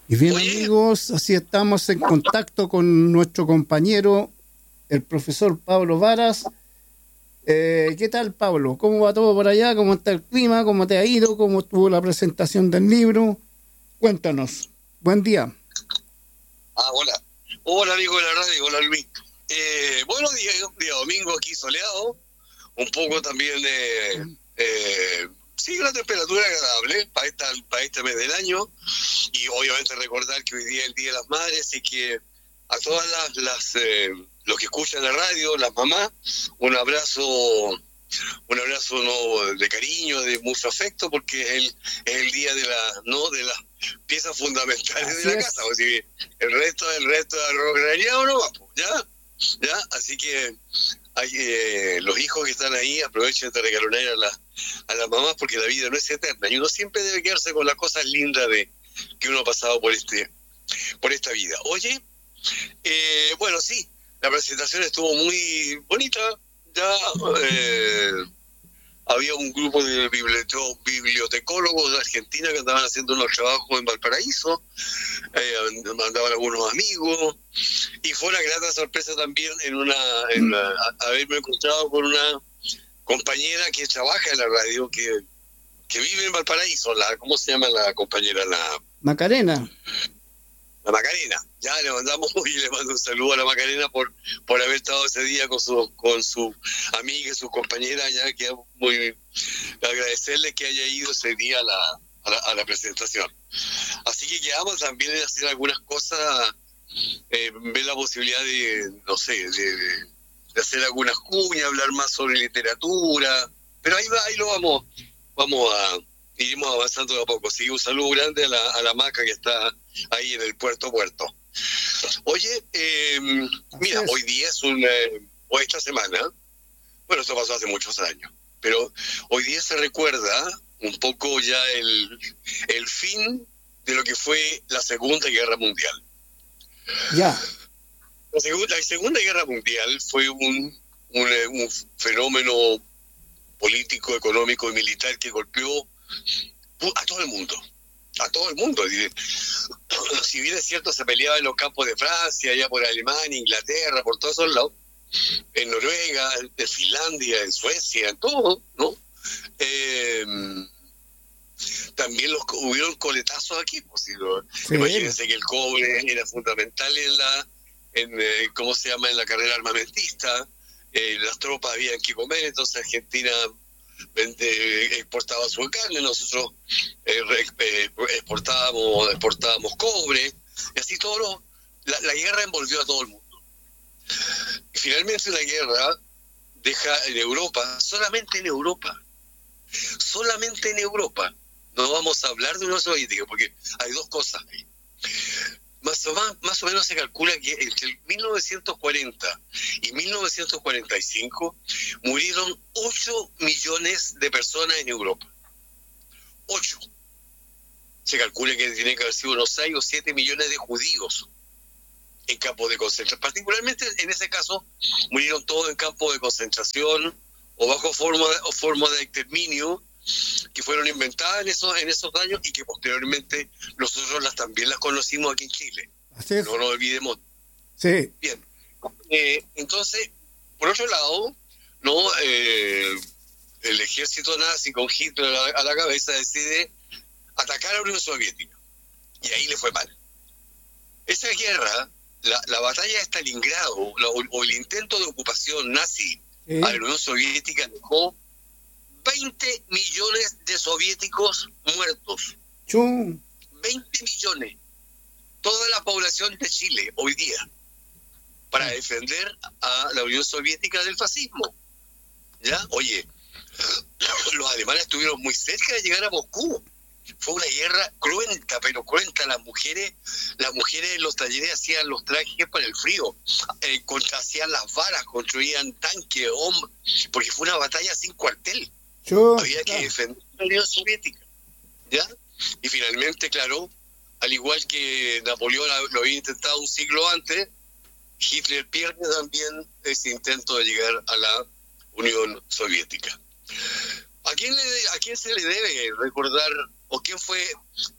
Y bien, Oye, amigos, así estamos en contacto con nuestro compañero, el profesor Pablo Varas. ¿Qué tal, Pablo? ¿Cómo va todo por allá? ¿Cómo está el clima? ¿Cómo te ha ido? ¿Cómo estuvo la presentación del libro? Cuéntanos. Buen día. hola. Hola, amigo de la radio, hola, Luis. Bueno, día domingo aquí soleado, un poco también de... sí, una temperatura agradable para este mes del año. Y obviamente recordar que hoy día es el Día de las Madres y que a todas los que escuchan la radio, las mamás, un abrazo no de cariño, de mucho afecto, porque es el día de las piezas fundamentales de Así la casa. es. O sea, el resto de arroz graneado no va, pues, ¿ya? Así que los hijos que están ahí aprovechen de regalonar a las mamás, porque la vida no es eterna y uno siempre debe quedarse con las cosas lindas de que uno ha pasado por esta vida. Oye, bueno, sí, la presentación estuvo muy bonita. Ya había un grupo de bibliotecólogos de Argentina que andaban haciendo unos trabajos en Valparaíso, mandaban algunos amigos, y fue una grata sorpresa también haberme encontrado con una compañera que trabaja en la radio, que vive en Valparaíso. ¿Cómo se llama la compañera? Macarena. La Macarena. Ya le mandamos y le mando un saludo a la Macarena por haber estado ese día con su amiga y su compañera. Ya que muy agradecerle que haya ido ese día a la presentación. Así que quedamos también en hacer algunas cosas, ver la posibilidad de, no sé, de hacer algunas cuñas, hablar más sobre literatura, pero ahí lo iremos avanzando de a poco. Sí, un saludo grande a la Maca que está ahí en el Puerto. Oye, mira, hoy día o esta semana, bueno, esto pasó hace muchos años, pero hoy día se recuerda un poco ya el fin de lo que fue la Segunda Guerra Mundial. Ya. La Segunda Guerra Mundial fue un fenómeno político, económico y militar que golpeó a todo el mundo. A todo el mundo. Si bien es cierto, se peleaba en los campos de Francia, allá por Alemania, Inglaterra, por todos esos lados, en Noruega, en Finlandia, en Suecia, en todo, ¿no? También hubieron coletazos aquí, pues, Sí. Imagínense que el cobre era fundamental ¿cómo se llama?, en la carrera armamentista. Las tropas habían que comer, entonces Argentina exportaba su carne, nosotros exportábamos cobre, y así la guerra envolvió a todo el mundo. Y finalmente la guerra deja en Europa, solamente en Europa, no vamos a hablar de Unión Soviética, porque hay dos cosas ahí. Más o menos se calcula que entre 1940 y 1945 murieron 8 millones de personas en Europa. 8. Se calcula que tiene que haber sido unos 6 o 7 millones de judíos en campos de concentración. Particularmente en ese caso, murieron todos en campos de concentración o bajo forma de exterminio, que fueron inventadas en esos años y que posteriormente nosotros también las conocimos aquí en Chile. Así es. No nos olvidemos. Sí. Bien. Entonces, por otro lado, no el ejército nazi con Hitler a la cabeza decide atacar a la Unión Soviética. Y ahí le fue mal. Esa guerra, la batalla de Stalingrado o el intento de ocupación nazi a la Unión Soviética dejó 20 millones de soviéticos muertos. 20 millones. Toda la población de Chile hoy día, para defender a la Unión Soviética del fascismo. ¿Ya? Oye, los alemanes estuvieron muy cerca de llegar a Moscú. Fue una guerra cruenta, pero cruenta. Las mujeres en los talleres hacían los trajes para el frío, hacían las balas, construían tanques, porque fue una batalla sin cuartel. Había que defender la Unión Soviética, ¿ya? Y finalmente, claro, al igual que Napoleón lo había intentado un siglo antes, Hitler pierde también ese intento de llegar a la Unión Soviética. ¿A quién se le debe recordar, o quién fue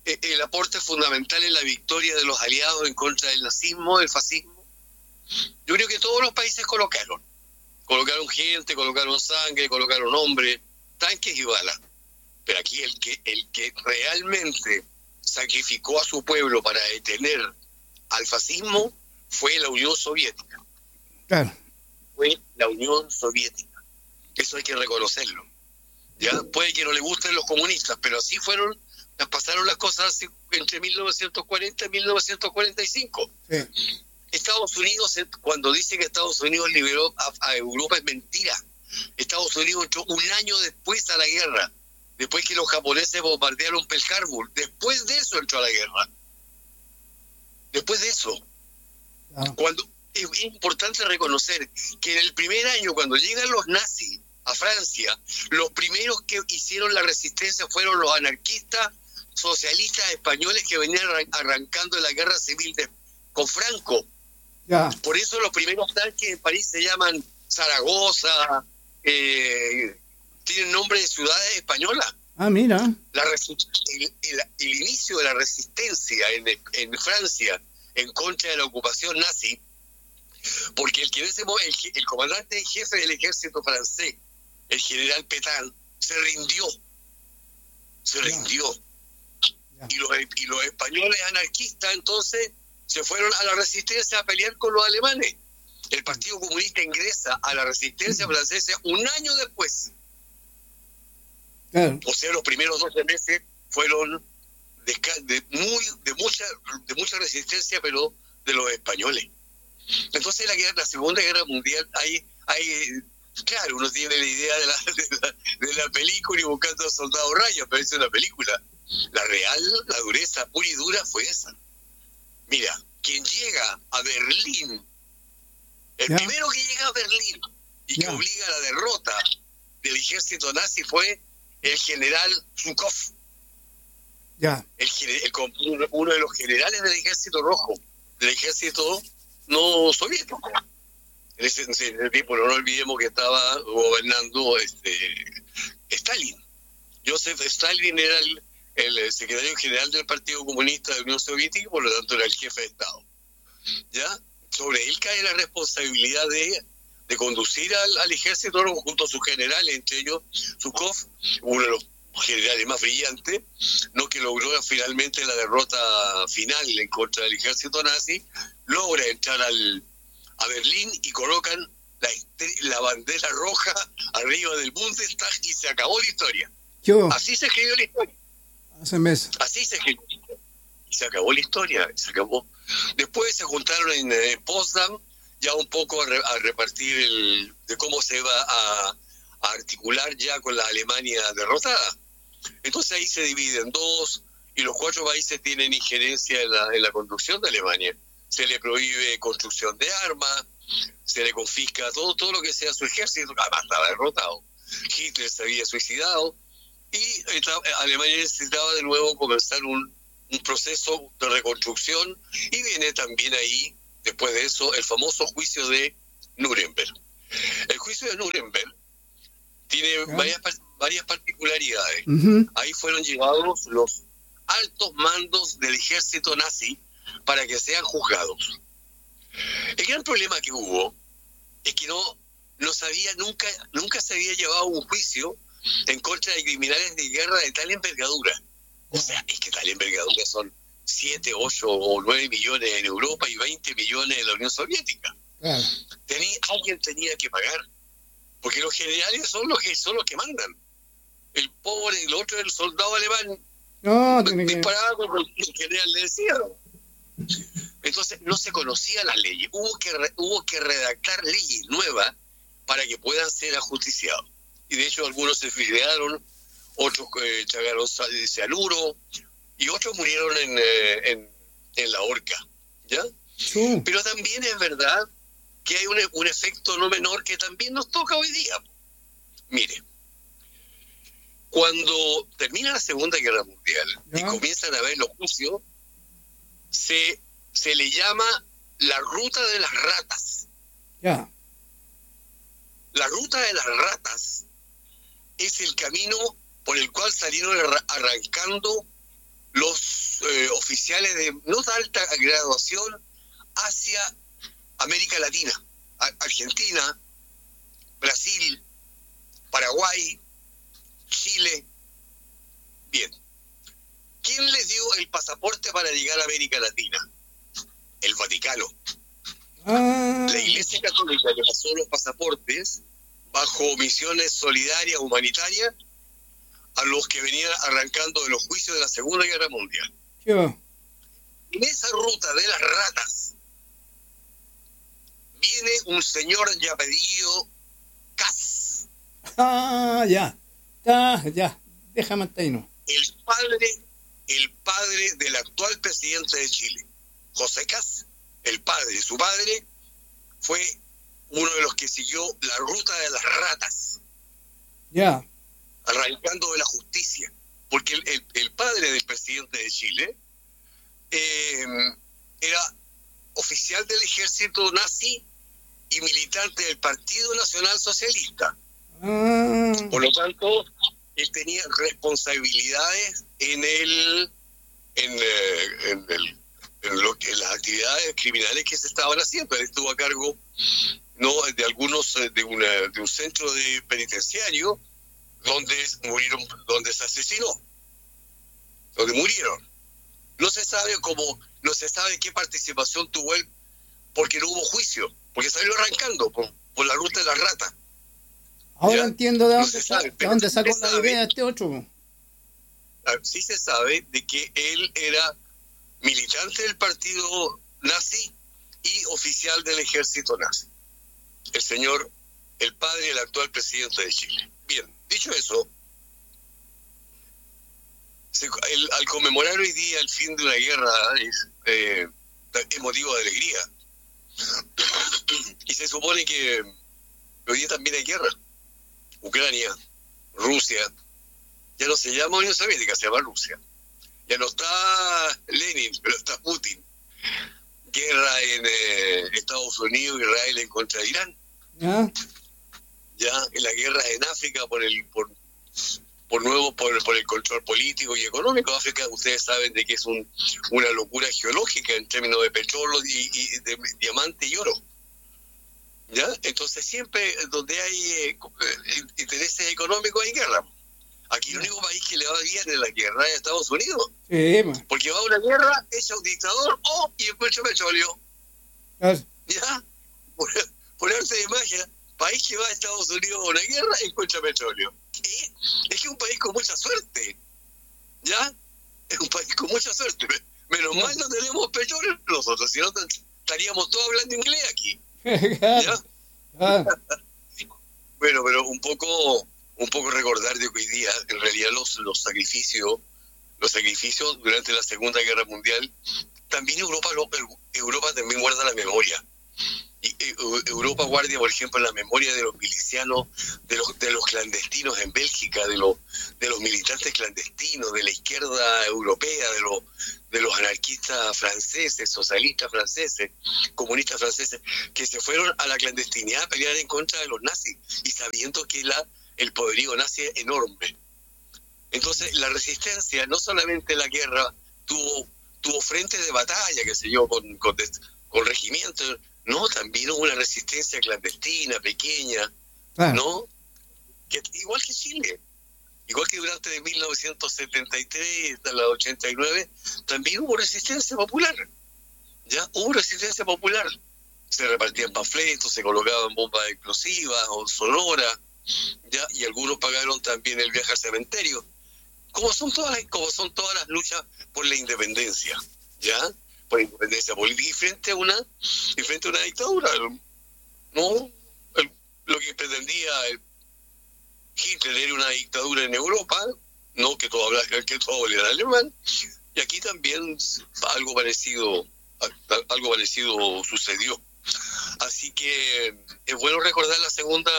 el aporte fundamental en la victoria de los aliados en contra del nazismo, del fascismo. Yo creo que todos los países colocaron gente, colocaron sangre, colocaron hombres, tanques y balas. Pero aquí el que realmente sacrificó a su pueblo para detener al fascismo fue la Unión Soviética. Claro. Fue la Unión Soviética. Eso hay que reconocerlo. Ya puede que no le gusten los comunistas, pero así pasaron las cosas entre 1940 y 1945. Sí. Estados Unidos, cuando dice que Estados Unidos liberó a Europa, es mentira. Estados Unidos entró un año después a la guerra, después que los japoneses bombardearon Pearl Harbor. Después de eso entró a la guerra. Después de eso. Cuando es importante reconocer que en el primer año, cuando llegan los nazis a Francia, los primeros que hicieron la resistencia fueron los anarquistas socialistas españoles que venían arrancando la guerra civil con Franco. Ya. Por eso los primeros tanques en París se llaman Zaragoza, tienen nombre de ciudades españolas. Ah, mira. El inicio de la resistencia en Francia en contra de la ocupación nazi, porque el comandante en jefe del ejército francés, el general Pétain, se rindió. Ya. Y los españoles anarquistas entonces se fueron a la resistencia a pelear con los alemanes. El Partido Comunista ingresa a la resistencia francesa un año después. Claro. O sea, los primeros 12 meses fueron de mucha resistencia, pero de los españoles. Entonces la Segunda Guerra Mundial, claro, uno tiene la idea de la película y buscando a Soldado Ryan, pero es una película. La dureza pura y dura fue esa. Mira, quien llega a Berlín, primero que llega a Berlín y que obliga a la derrota del ejército nazi fue el general Zhukov. Ya. Uno de los generales del ejército rojo, del ejército no soviético. En ese tiempo no olvidemos que estaba gobernando Stalin. Joseph Stalin era el secretario general del Partido Comunista de la Unión Soviética y por lo tanto era el jefe de Estado. ¿Ya? Sobre él cae la responsabilidad de conducir al ejército junto a sus generales, entre ellos Zhukov, uno de los generales más brillantes, no que logró finalmente la derrota final en contra del ejército nazi, logra entrar a Berlín y colocan la bandera roja arriba del Bundestag y se acabó la historia. Así se escribió la historia. Hace meses. Así se escribió. Y se acabó la historia, se acabó. Después se juntaron en Potsdam ya un poco a repartir de cómo se va a articular ya con la Alemania derrotada. Entonces ahí se divide en dos y los 4 países tienen injerencia en la conducción de Alemania. Se le prohíbe construcción de armas, se le confisca todo lo que sea su ejército, además estaba derrotado. Hitler se había suicidado y Alemania necesitaba de nuevo comenzar un proceso de reconstrucción y viene también ahí, después de eso, el famoso juicio de Nuremberg. El juicio de Nuremberg tiene varias particularidades. Uh-huh. Ahí fueron llevados los altos mandos del ejército nazi para que sean juzgados. El gran problema que hubo es que nunca se había llevado un juicio en contra de criminales de guerra de tal envergadura. O sea, es que tal envergadura son 7, 8 o 9 millones en Europa y 20 millones en la Unión Soviética. Claro. Alguien tenía que pagar, porque los generales son los que mandan. El otro, el soldado alemán, disparaba cuando el general le decía. Entonces no se conocían las leyes. Hubo que redactar leyes nuevas para que puedan ser ajusticiados. Y de hecho algunos se suicidaron, otros tragaron cianuro y otros murieron en la horca. ¿Ya? Sí. Pero también es verdad que hay un efecto no menor que también nos toca hoy día. Mire, cuando termina la Segunda Guerra Mundial y comienzan a haber los juicios, se le llama la ruta de las ratas. Ya. La ruta de las ratas es el camino por el cual salieron arrancando los oficiales de no alta graduación hacia América Latina, Argentina, Brasil, Paraguay, Chile. Bien. ¿Quién les dio el pasaporte para llegar a América Latina? El Vaticano. La Iglesia Católica le pasó los pasaportes bajo misiones solidarias, humanitarias, a los que venían arrancando de los juicios de la Segunda Guerra Mundial. En esa ruta de las ratas viene un señor ya apellido Kass. Ya. Déjame hasta ahí, ¿no? El padre del actual presidente de Chile, José Kass, su padre, fue uno de los que siguió la ruta de las ratas. Ya. Arrancando de la justicia. Porque el padre del presidente de Chile era oficial del ejército nazi y militante del Partido Nacional Socialista. Por lo tanto, él tenía responsabilidades en las actividades criminales que se estaban haciendo. Él estuvo a cargo de algunos de un centro de penitenciario donde se asesinó, donde murieron. No se sabe qué participación tuvo él, porque no hubo juicio, porque salió arrancando por la ruta de la rata. Ahora ¿ya? entiendo de dónde sacó la sabe, idea este otro. Sí se sabe de que él era militante del partido nazi y oficial del ejército nazi. El padre del actual presidente de Chile. Bien, dicho eso, al conmemorar hoy día el fin de una guerra es motivo de alegría. Y se supone que hoy día también hay guerra. Ucrania, Rusia, ya no se llama Unión Soviética, se llama Rusia. Ya no está Lenin, pero está Putin. Guerra en Estados Unidos, Israel en contra de Irán. Ya en la guerra en África por el control político y económico. África, ustedes saben de que es una locura geológica en términos de petróleo y de diamante y oro. ¿Ya? Entonces siempre donde hay intereses económicos hay guerra. Aquí el único país que le va bien en la guerra es Estados Unidos. Sí, porque va a una guerra, echa un dictador y encuentra petróleo. ¿Ya? Por arte de magia, país que va a Estados Unidos a una guerra encuentra petróleo. Es que es un país con mucha suerte. ¿Ya? Es un país con mucha suerte. Menos mal no tenemos petróleo nosotros, si no estaríamos todos hablando inglés aquí. ¿Ya? Bueno, pero un poco recordar de que hoy día en realidad los sacrificios durante la Segunda Guerra Mundial, también Europa también guarda la memoria. Y Europa guarda, por ejemplo, la memoria de los milicianos, de los clandestinos en Bélgica, de los militantes clandestinos, de la izquierda europea, de los anarquistas franceses, socialistas franceses, comunistas franceses, que se fueron a la clandestinidad a pelear en contra de los nazis, y sabiendo que el poderío nazi es enorme. Entonces, la resistencia, no solamente la guerra, tuvo frentes de batalla, qué sé yo, con regimientos, no, también hubo una resistencia clandestina, pequeña, ¿no? Igual que Chile, igual que durante de 1973 hasta la 89, también hubo resistencia popular, ¿ya? Hubo resistencia popular. Se repartían panfletos, se colocaban bombas explosivas o sonoras, ¿ya? Y algunos pagaron también el viaje al cementerio, como son todas las luchas por la independencia, ¿ya? Por independencia política y frente a una dictadura, ¿no? Lo que pretendía Hitler era una dictadura en Europa, no que todo era alemán, y aquí también algo parecido sucedió. Así que es bueno recordar la Segunda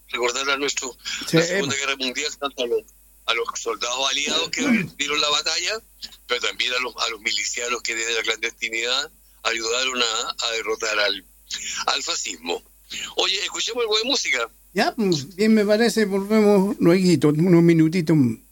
Guerra Mundial, tanto a los soldados aliados que dieron la batalla, pero también a los milicianos que desde la clandestinidad ayudaron a derrotar al fascismo. Oye, escuchemos algo de música. Ya, bien me parece, volvemos luego, unos minutitos.